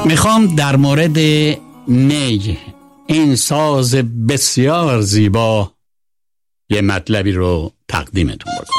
میخوام در مورد نی، این ساز بسیار زیبا، یه مطلبی رو تقدیمتون بکنم.